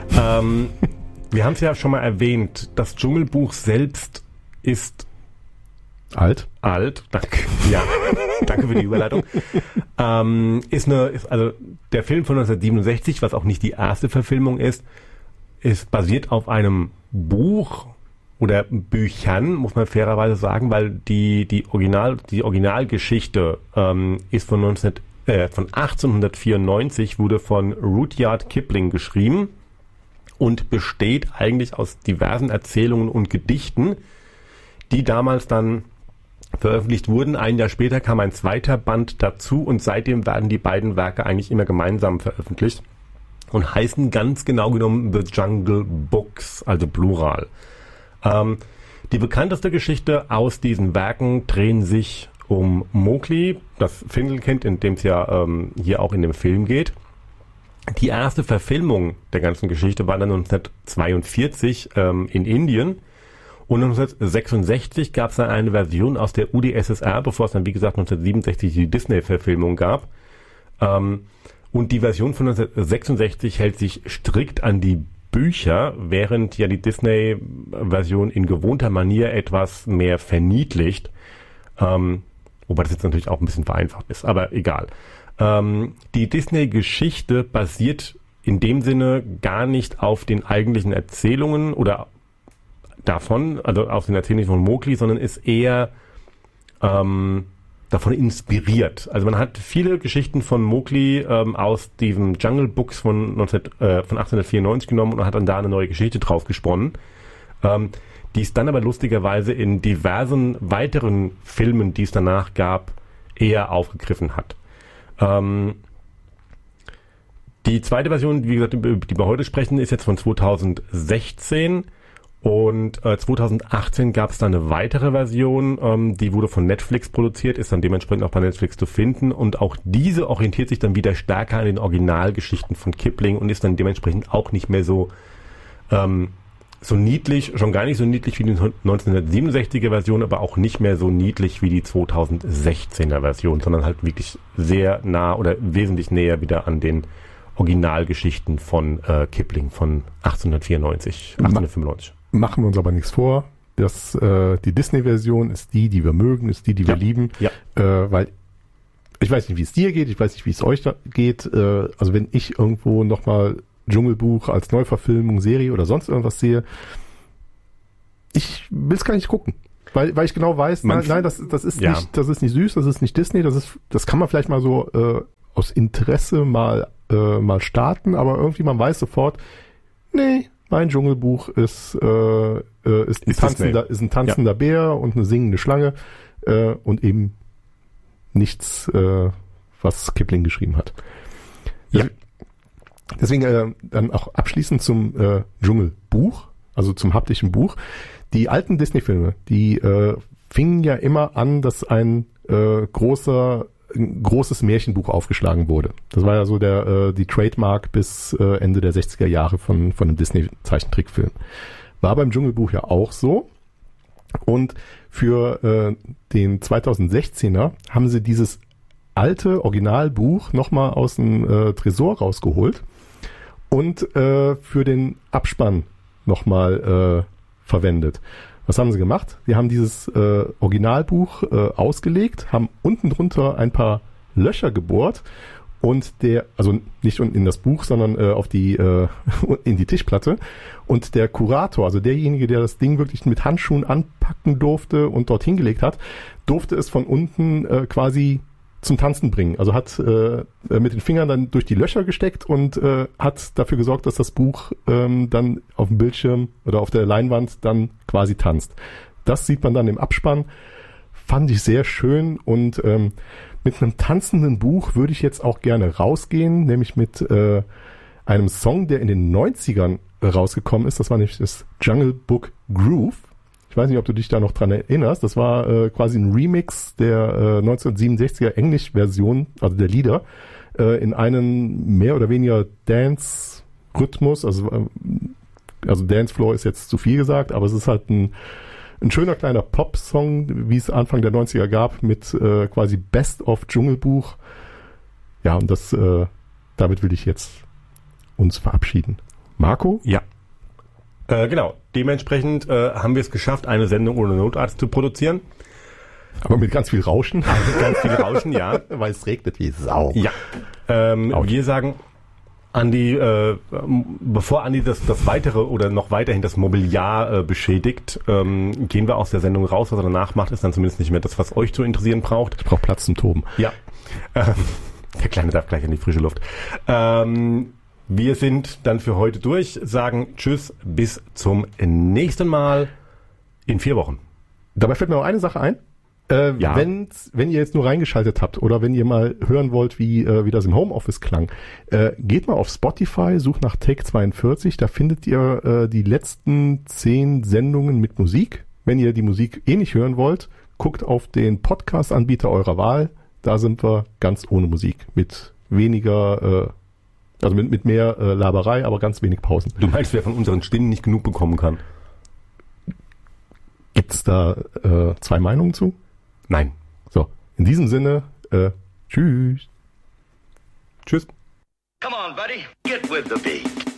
Wir haben es ja schon mal erwähnt, das Dschungelbuch selbst ist alt. Danke. Ja, danke für die Überleitung. Also der Film von 1967, was auch nicht die erste Verfilmung ist basiert auf einem Buch oder Büchern, muss man fairerweise sagen, weil die Originalgeschichte ist von 1894, wurde von Rudyard Kipling geschrieben und besteht eigentlich aus diversen Erzählungen und Gedichten, die damals dann veröffentlicht wurden. Ein Jahr später kam ein zweiter Band dazu und seitdem werden die beiden Werke eigentlich immer gemeinsam veröffentlicht und heißen ganz genau genommen The Jungle Books, also Plural. Die bekannteste Geschichte aus diesen Werken drehen sich um Mowgli, das Findelkind, in dem es ja hier auch in dem Film geht. Die erste Verfilmung der ganzen Geschichte war dann 1942 in Indien und 1966 gab es dann eine Version aus der UdSSR, bevor es dann wie gesagt 1967 die Disney-Verfilmung gab. Und die Version von 1966 hält sich strikt an die Bücher, während ja die Disney-Version in gewohnter Manier etwas mehr verniedlicht. Wobei das jetzt natürlich auch ein bisschen vereinfacht ist, aber egal. Die Disney-Geschichte basiert in dem Sinne gar nicht auf den eigentlichen Erzählungen oder davon, also auf den Erzählungen von Mowgli, sondern ist eher davon inspiriert. Also man hat viele Geschichten von Mowgli aus diesem Jungle Books von 1894 genommen und hat dann da eine neue Geschichte drauf gesponnen, die es dann aber lustigerweise in diversen weiteren Filmen, die es danach gab, eher aufgegriffen hat. Die zweite Version, wie gesagt, über die wir heute sprechen, ist jetzt von 2016 und 2018 gab es dann eine weitere Version, die wurde von Netflix produziert, ist dann dementsprechend auch bei Netflix zu finden und auch diese orientiert sich dann wieder stärker an den Originalgeschichten von Kipling und ist dann dementsprechend auch nicht mehr so niedlich, schon gar nicht so niedlich wie die 1967er Version, aber auch nicht mehr so niedlich wie die 2016er Version, sondern halt wirklich sehr nah oder wesentlich näher wieder an den Originalgeschichten von Kipling von 1895. Machen wir uns aber nichts vor. Die Disney-Version ist die wir mögen, ist die wir lieben. Ja. Weil ich weiß nicht, wie es dir geht, ich weiß nicht, wie es euch da geht. Also wenn ich irgendwo nochmal Dschungelbuch als Neuverfilmung, Serie oder sonst irgendwas sehe, ich will es gar nicht gucken. Weil ich genau weiß, nein, das ist nicht süß, das ist nicht Disney, das kann man vielleicht mal so aus Interesse mal starten, aber irgendwie man weiß sofort, nee, mein Dschungelbuch ist ein tanzender Bär und eine singende Schlange und eben nichts, was Kipling geschrieben hat. Ja. Deswegen dann auch abschließend zum Dschungelbuch, also zum haptischen Buch. Die alten Disney-Filme, die fingen ja immer an, dass ein großes Märchenbuch aufgeschlagen wurde. Das war ja so die Trademark bis Ende der 60er Jahre von einem Disney-Zeichentrickfilm. War beim Dschungelbuch ja auch so. Und für den 2016er haben sie dieses alte Originalbuch nochmal aus dem Tresor rausgeholt und für den Abspann nochmal verwendet. Was haben sie gemacht? Sie haben dieses Originalbuch ausgelegt, haben unten drunter ein paar Löcher gebohrt und also nicht unten in das Buch, sondern in die Tischplatte. Und der Kurator, also derjenige, der das Ding wirklich mit Handschuhen anpacken durfte und dort hingelegt hat, durfte es von unten quasi zum Tanzen bringen. Also hat mit den Fingern dann durch die Löcher gesteckt und hat dafür gesorgt, dass das Buch dann auf dem Bildschirm oder auf der Leinwand dann quasi tanzt. Das sieht man dann im Abspann. Fand ich sehr schön und mit einem tanzenden Buch würde ich jetzt auch gerne rausgehen, nämlich mit einem Song, der in den 90ern rausgekommen ist. Das war nämlich das Jungle Book Groove. Ich weiß nicht, ob du dich da noch dran erinnerst. Das war quasi ein Remix der 1967er Englisch-Version, also der Lieder, in einen mehr oder weniger Dance-Rhythmus. Also Dancefloor ist jetzt zu viel gesagt, aber es ist halt ein schöner kleiner Pop-Song, wie es Anfang der 90er gab, mit quasi Best of Dschungelbuch. Ja, und damit will ich jetzt uns verabschieden. Marco? Ja. Genau. Dementsprechend haben wir es geschafft, eine Sendung ohne Notarzt zu produzieren. Aber mit ganz viel Rauschen. Mit ganz viel Rauschen, ja. Weil es regnet wie Sau. Ja. Wir sagen, Andi, bevor Andi das weitere oder noch weiterhin das Mobiliar beschädigt, gehen wir aus der Sendung raus. Was er danach macht, ist dann zumindest nicht mehr das, was euch zu interessieren braucht. Ich brauche Platz zum Toben. Ja. Der Kleine darf gleich in die frische Luft. Wir sind dann für heute durch, sagen Tschüss, bis zum nächsten Mal in 4 Wochen. Dabei fällt mir noch eine Sache ein. Ja. Wenn ihr jetzt nur reingeschaltet habt oder wenn ihr mal hören wollt, wie das im Homeoffice klang, geht mal auf Spotify, sucht nach Take 42, da findet ihr die letzten 10 Sendungen mit Musik. Wenn ihr die Musik nicht hören wollt, guckt auf den Podcast-Anbieter eurer Wahl. Da sind wir ganz ohne Musik, mit weniger, also mit mehr Laberei, aber ganz wenig Pausen. Du meinst, wer von unseren Stimmen nicht genug bekommen kann? Gibt's da 2 Meinungen zu? Nein. So, in diesem Sinne, tschüss. Tschüss. Come on, buddy. Get with the beat.